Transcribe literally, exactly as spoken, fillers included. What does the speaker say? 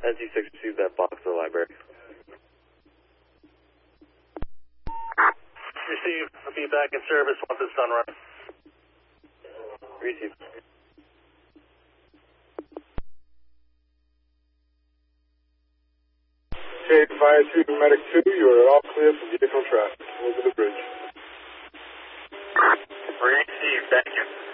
N C six received that box to the library. Receive. I'll be back in service once it's sunrise. Receive. Okay, Fire two, Medic two, you are all clear for vehicle traffic over the bridge. Receive. Thank you.